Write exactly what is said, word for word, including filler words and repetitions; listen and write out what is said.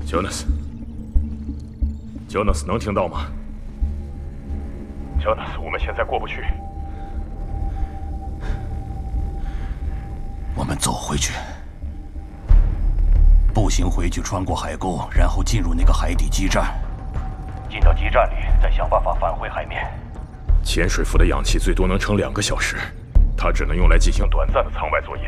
，Jonas，Jonas 能听到吗 ？Jonas， 我们现在过不去。 我们走回去，步行回去，穿过海沟，然后进入那个海底基站。进到基站里，再想办法返回海面。 潜水服的氧气最多能撑两个小时，它只能用来进行短暂的舱外作业。